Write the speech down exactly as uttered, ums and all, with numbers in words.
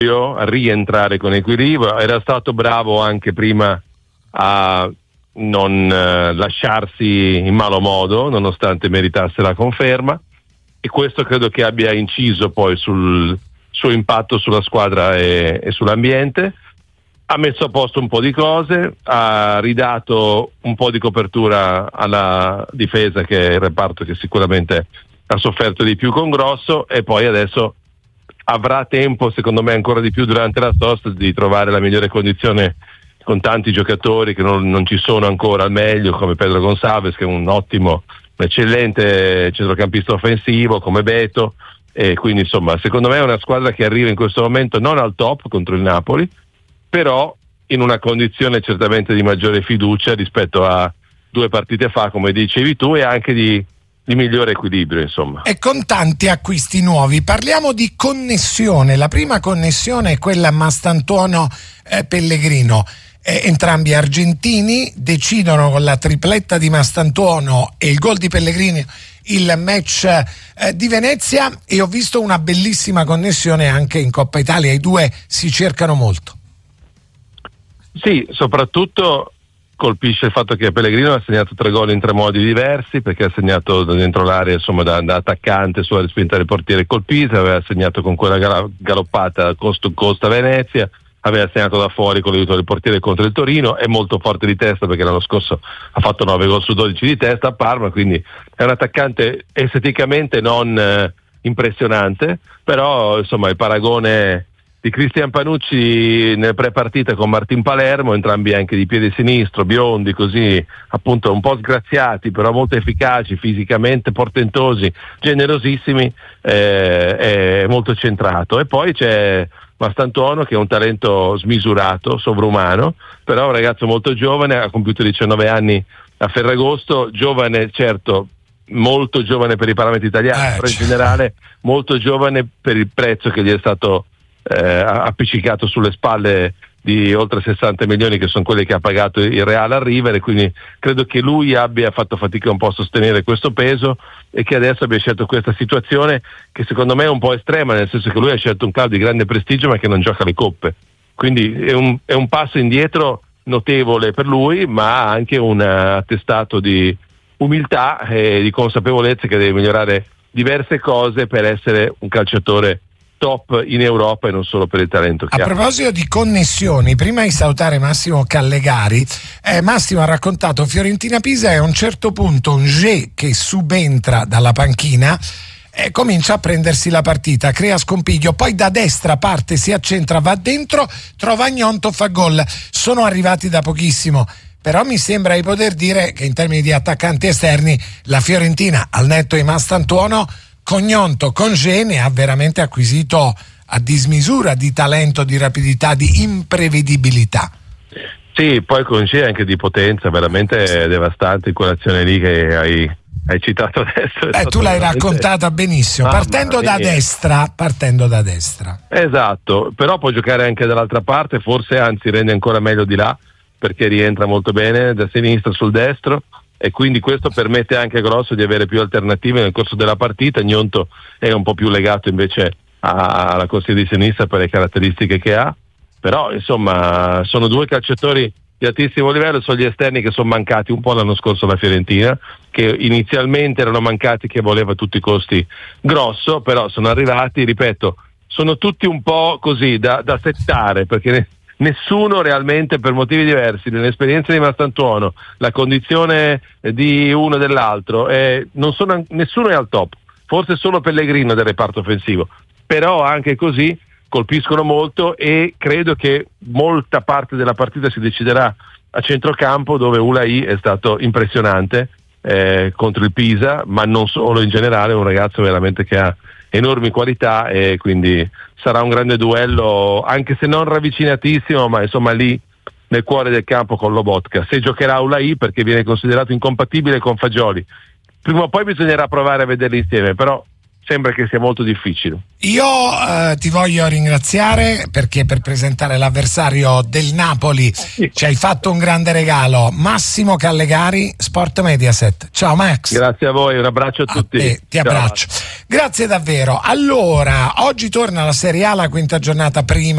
a rientrare con equilibrio. Era stato bravo anche prima a non eh, lasciarsi in malo modo, nonostante meritasse la conferma, e questo credo che abbia inciso poi sul suo impatto sulla squadra e, e sull'ambiente. Ha messo a posto un po' di cose, ha ridato un po' di copertura alla difesa, che è il reparto che sicuramente ha sofferto di più con Grosso, e poi adesso avrà tempo, secondo me ancora di più durante la sosta, di trovare la migliore condizione con tanti giocatori che non, non ci sono ancora al meglio, come Pedro Gonçalves, che è un ottimo, un eccellente centrocampista offensivo, come Beto, e quindi insomma secondo me è una squadra che arriva in questo momento non al top contro il Napoli, però in una condizione certamente di maggiore fiducia rispetto a due partite fa, come dicevi tu, e anche di, di migliore equilibrio, insomma. E con tanti acquisti nuovi. Parliamo di connessione. La prima connessione è quella Mastantuono eh, Pellegrino. Eh, entrambi argentini decidono con la tripletta di Mastantuono e il gol di Pellegrini il match eh, di Venezia, e ho visto una bellissima connessione anche in Coppa Italia. I due si cercano molto. Sì, soprattutto colpisce il fatto che Pellegrino ha segnato tre gol in tre modi diversi, perché ha segnato da dentro l'area, insomma da, da attaccante sulla respinta del portiere col Pisa, aveva segnato con quella gal- galoppata costa costa Venezia, aveva segnato da fuori con l'aiuto del portiere contro il Torino, è molto forte di testa perché l'anno scorso ha fatto nove gol su dodici di testa a Parma, quindi è un attaccante esteticamente non eh, impressionante, però insomma il paragone di Cristian Panucci nel pre-partita con Martin Palermo, entrambi anche di piede sinistro, biondi, così appunto un po' sgraziati, però molto efficaci fisicamente, portentosi, generosissimi, eh, è molto centrato. E poi c'è Mastantuono, che è un talento smisurato, sovrumano, però un ragazzo molto giovane, ha compiuto diciannove anni a Ferragosto, giovane certo, molto giovane per i parametri italiani, eh, però in generale molto giovane per il prezzo che gli è stato Eh, appiccicato sulle spalle di oltre sessanta milioni, che sono quelli che ha pagato il Real al River, e quindi credo che lui abbia fatto fatica un po' a sostenere questo peso e che adesso abbia scelto questa situazione che secondo me è un po' estrema, nel senso che lui ha scelto un club di grande prestigio ma che non gioca le coppe, quindi è un, è un passo indietro notevole per lui, ma anche un attestato di umiltà e di consapevolezza che deve migliorare diverse cose per essere un calciatore top in Europa e non solo per il talento che ha. A proposito di connessioni, prima di salutare Massimo Callegari, eh, Massimo ha raccontato Fiorentina-Pisa e a un certo punto un G che subentra dalla panchina eh, comincia a prendersi la partita, crea scompiglio, poi da destra parte, si accentra, va dentro, trova Gnonto, fa gol. Sono arrivati da pochissimo, però mi sembra di poter dire che in termini di attaccanti esterni la Fiorentina, al netto di Mastantuono, con Gnonto, con Gene, ha veramente acquisito a dismisura di talento, di rapidità, di imprevedibilità. Sì, poi con Gene anche di potenza, veramente sì, devastante quell'azione lì che hai, hai citato adesso. Eh, tu l'hai veramente raccontata benissimo, Mamma partendo mia. da destra, partendo da destra. Esatto, però può giocare anche dall'altra parte, forse anzi rende ancora meglio di là, perché rientra molto bene da sinistra sul destro, e quindi questo permette anche a Grosso di avere più alternative nel corso della partita. Gnonto è un po' più legato invece alla corsia di sinistra per le caratteristiche che ha, però insomma sono due calciatori di altissimo livello, sono gli esterni che sono mancati un po' l'anno scorso alla Fiorentina, che inizialmente erano mancati, che voleva a tutti i costi Grosso, però sono arrivati, ripeto, sono tutti un po' così da, da settare, perché ne, nessuno realmente, per motivi diversi, nell'esperienza di Mastantuono, la condizione di uno e dell'altro, eh, non sono, nessuno è al top, forse solo Pellegrino del reparto offensivo, però anche così colpiscono molto, e credo che molta parte della partita si deciderà a centrocampo, dove Ulai è stato impressionante eh, contro il Pisa, ma non solo, in generale è un ragazzo veramente che ha enormi qualità, e quindi sarà un grande duello, anche se non ravvicinatissimo, ma insomma lì nel cuore del campo con Lobotka. Se giocherà Ulai, perché viene considerato incompatibile con Fagioli, prima o poi bisognerà provare a vederli insieme, però sembra che sia molto difficile. Io eh, ti voglio ringraziare perché per presentare l'avversario del Napoli ci hai fatto un grande regalo. Massimo Callegari, Sport Mediaset. Ciao Max. Grazie a voi, un abbraccio a, a tutti. Te, ti abbraccio. Ciao. Grazie davvero. Allora, oggi torna la Serie A, la quinta giornata prima